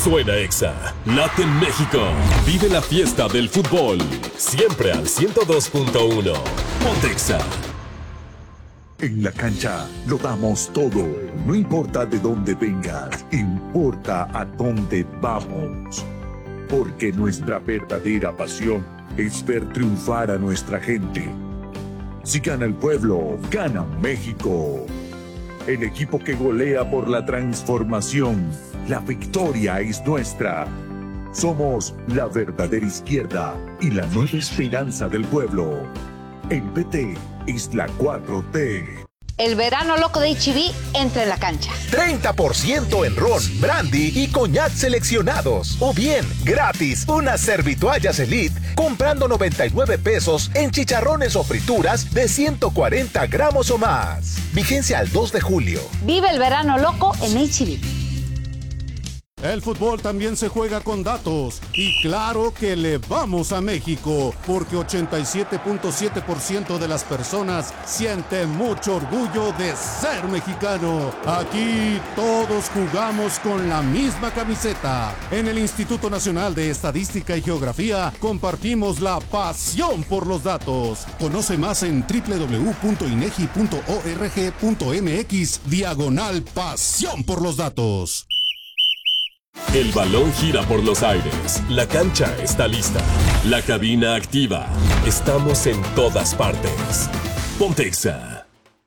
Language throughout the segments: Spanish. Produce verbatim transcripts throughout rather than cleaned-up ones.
Suena Exa, late en México. Vive la fiesta del fútbol. Siempre al ciento dos punto uno. Ponte Exa. En la cancha lo damos todo. No importa de dónde vengas, importa a dónde vamos. Porque nuestra verdadera pasión es ver triunfar a nuestra gente. Si gana el pueblo, gana México. El equipo que golea por la transformación. La victoria es nuestra. Somos la verdadera izquierda y la nueva esperanza del pueblo. El P T es la cuatro T. El verano loco de H E B entra en la cancha. treinta por ciento en ron, brandy y coñac seleccionados. O bien, gratis, unas servitoallas Elite comprando noventa y nueve pesos en chicharrones o frituras de ciento cuarenta gramos o más. Vigencia al dos de julio. Vive el verano loco en H E B. El fútbol también se juega con datos y claro que le vamos a México porque ochenta y siete punto siete por ciento de las personas sienten mucho orgullo de ser mexicano. Aquí todos jugamos con la misma camiseta. En el Instituto Nacional de Estadística y Geografía compartimos la pasión por los datos. Conoce más en doble u doble u doble u punto inegi punto org punto mx diagonal pasión por los datos. El balón gira por los aires. La cancha está lista. La cabina activa. Estamos en todas partes. Ponte Exa.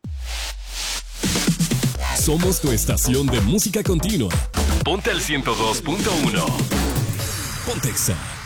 Somos tu estación de música continua. Ponte al ciento dos punto uno. Ponte Exa.